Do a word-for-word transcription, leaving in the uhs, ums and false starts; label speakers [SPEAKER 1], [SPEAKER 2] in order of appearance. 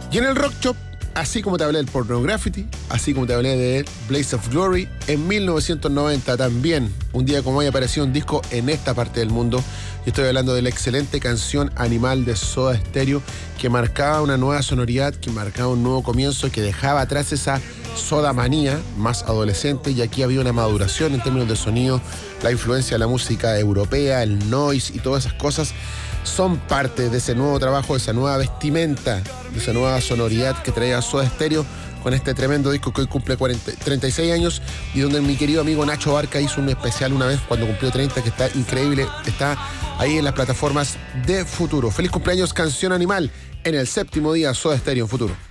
[SPEAKER 1] Y en el Rock Shop, así como te hablé del Pornography, así como te hablé de Blaze of Glory, en mil novecientos noventa también, un día como hoy, apareció un disco en esta parte del mundo. Y estoy hablando de la excelente canción Animal de Soda Stereo, que marcaba una nueva sonoridad, que marcaba un nuevo comienzo, que dejaba atrás esa soda manía más adolescente, y aquí había una maduración en términos de sonido. La influencia de la música europea, el noise y todas esas cosas son parte de ese nuevo trabajo, de esa nueva vestimenta, de esa nueva sonoridad que traía Soda Stereo con este tremendo disco que hoy cumple cuarenta, treinta y seis años, y donde mi querido amigo Nacho Barca hizo un especial una vez cuando cumplió treinta, que está increíble, está ahí en las plataformas de Futuro. Feliz cumpleaños, Canción Animal, en el séptimo día Soda Stereo en Futuro.